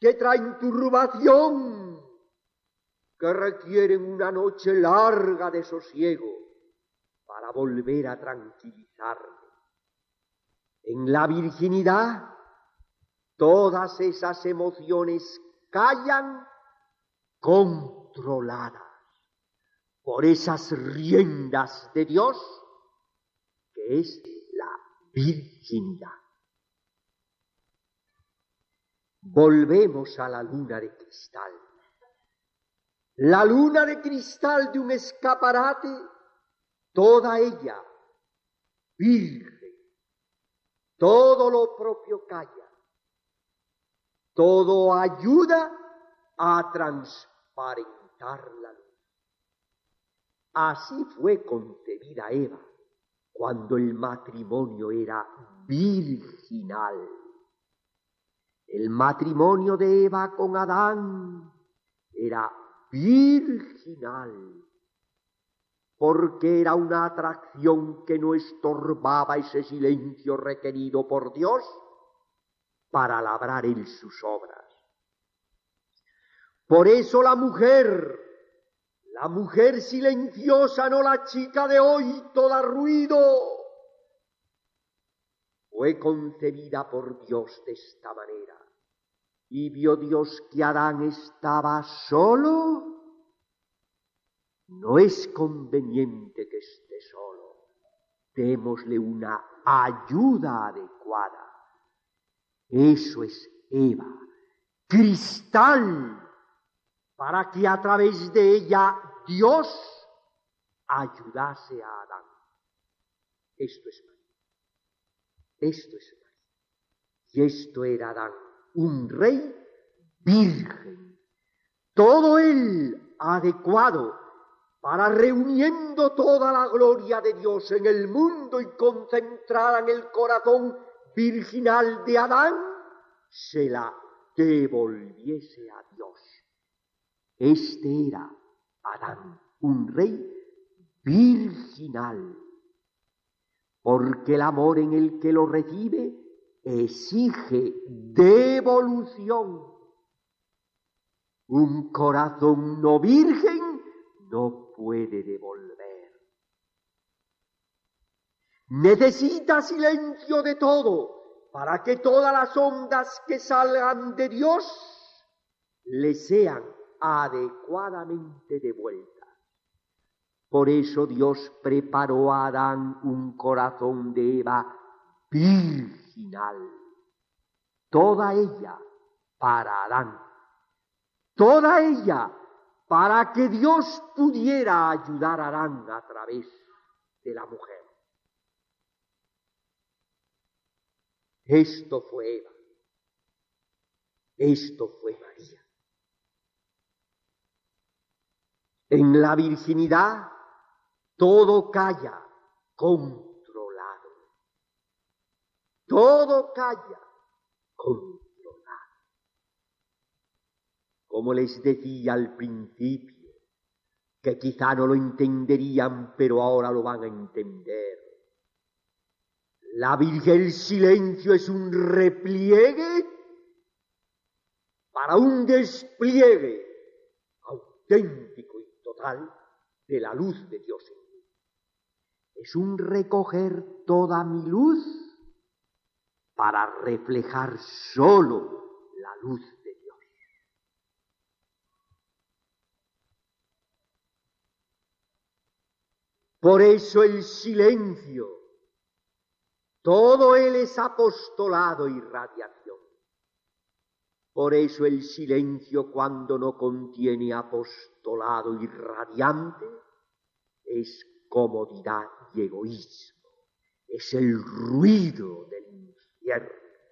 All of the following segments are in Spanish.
que traen turbación, que requieren una noche larga de sosiego para volver a tranquilizarme. En la virginidad, todas esas emociones callan controladas por esas riendas de Dios, que es la virginidad. Volvemos a la luna de cristal. La luna de cristal de un escaparate, toda ella virgen. Todo lo propio calla. Todo ayuda a transparentar la luz. Así fue concebida Eva cuando el matrimonio era virginal. El matrimonio de Eva con Adán era virginal, porque era una atracción que no estorbaba ese silencio requerido por Dios para labrar en sus obras. Por eso la mujer silenciosa, no la chica de hoy, toda ruido, fue concebida por Dios de esta manera. Y vio Dios que Adán estaba solo. No es conveniente que esté solo. Démosle una ayuda adecuada. Eso es Eva, cristal, para que a través de ella Dios ayudase a Adán. Esto es María. Esto es María. Y esto era Adán, un rey virgen. Todo él adecuado para, reuniendo toda la gloria de Dios en el mundo y concentrada en el corazón virginal de Adán, se la devolviese a Dios. Este era Adán, un rey virginal, porque el amor en el que lo recibe exige devolución. Un corazón no virgen no puede devolver. Necesita silencio de todo para que todas las ondas que salgan de Dios le sean adecuadamente devueltas. Por eso Dios preparó a Adán un corazón de Eva virginal. Toda ella para Adán. Toda ella para que Dios pudiera ayudar a Adán a través de la mujer. Esto fue Eva. Esto fue María. En la virginidad todo calla controlado. Todo calla controlado. Como les decía al principio, que quizá no lo entenderían, pero ahora lo van a entender. La Virgen, el silencio es un repliegue para un despliegue auténtico y total de la luz de Dios en mí. Es un recoger toda mi luz para reflejar solo la luz de Dios. Por eso el silencio, todo él es apostolado y radiación. Por eso el silencio, cuando no contiene apostolado y radiante, es comodidad y egoísmo. Es el ruido del infierno.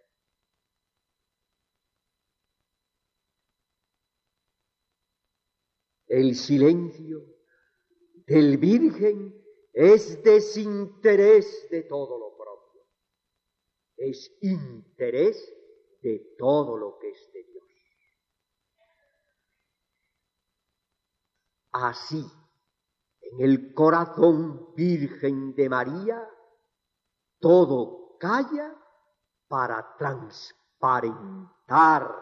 El silencio del Virgen es desinterés de todo lo propio. Es interés de todo lo que es de Dios. Así, en el corazón virgen de María, todo calla para transparentar